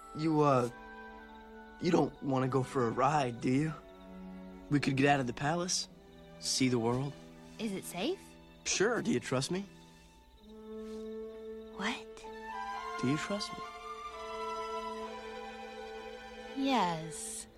You don't want to go for a ride, do you? We could get out of the palace, see the world. Is it safe? Sure, do you trust me? What? Do you trust me? Yes.